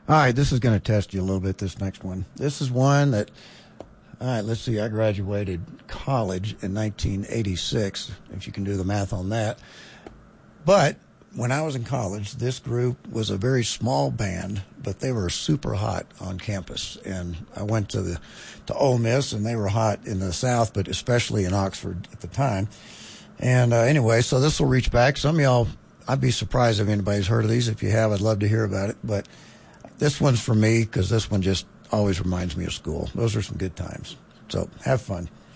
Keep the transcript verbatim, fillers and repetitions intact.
All right, this is going to test you a little bit, this next one. This is one that, all right, let's see, I graduated college in nineteen eighty-six, if you can do the math on that. But when I was in college, this group was a very small band, but they were super hot on campus. And I went to the to Ole Miss, and they were hot in the South, but especially in Oxford at the time. And uh, anyway, so this will reach back. Some of y'all, I'd be surprised if anybody's heard of these. If you have, I'd love to hear about it. But this one's for me because this one just always reminds me of school. Those are some good times. So have fun.